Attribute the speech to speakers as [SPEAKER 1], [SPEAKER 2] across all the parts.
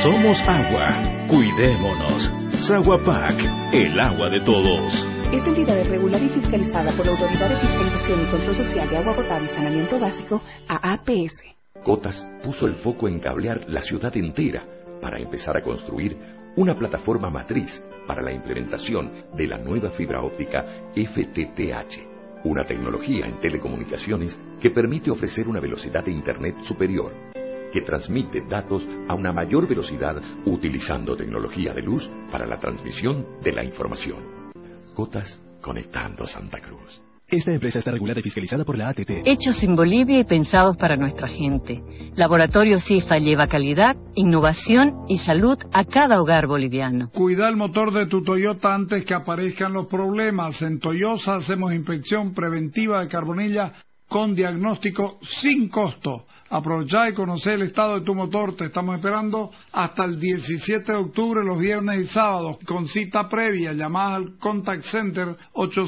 [SPEAKER 1] Somos agua. Cuidémonos. Saguapac, el agua de todos.
[SPEAKER 2] Esta entidad es regulada y fiscalizada por la Autoridad de Fiscalización y Control Social de Agua Potable y Saneamiento Básico, AAPS.
[SPEAKER 3] Cotas puso el foco en cablear la ciudad entera para empezar a construir una plataforma matriz para la implementación de la nueva fibra óptica FTTH, una tecnología en telecomunicaciones que permite ofrecer una velocidad de Internet superior, que transmite datos a una mayor velocidad utilizando tecnología de luz para la transmisión de la información. Cotas, conectando Santa Cruz.
[SPEAKER 4] Esta empresa está regulada y fiscalizada por la ATT.
[SPEAKER 5] Hechos en Bolivia y pensados para nuestra gente. Laboratorio CIFA lleva calidad, innovación y salud a cada hogar boliviano.
[SPEAKER 6] Cuida el motor de tu Toyota antes que aparezcan los problemas. En Toyosa hacemos inspección preventiva de carbonilla con diagnóstico sin costo. Aprovechá y conocé el estado de tu motor. Te estamos esperando hasta el 17 de octubre, los viernes y sábados, con cita previa. Llamada al Contact Center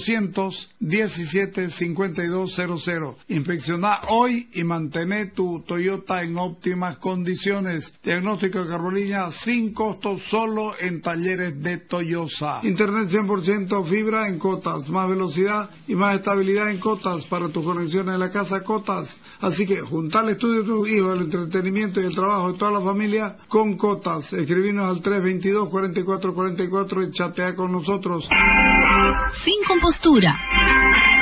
[SPEAKER 6] 817-5200. Inspeccioná hoy y mantén tu Toyota en óptimas condiciones. Diagnóstico de carbonilla sin costo, solo en talleres de Toyosa. Internet 100% fibra en Cotas. Más velocidad y más estabilidad en Cotas para tus conexiones en la casa Cotas. Así que juntar el estudio de tus hijos, el entretenimiento y el trabajo de toda la familia con Cotas. Escribinos al 322-4444 y chatea con nosotros.
[SPEAKER 7] Sin compostura.